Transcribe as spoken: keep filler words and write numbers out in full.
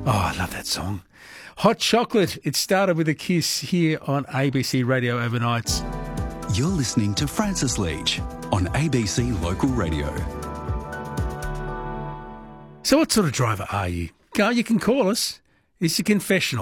Oh, I love that song. Hot Chocolate. It started with a kiss here on A B C Radio Overnights. You're listening to Francis Leach on A B C Local Radio. So what sort of driver are you? Go, you can call us. It's a confessional.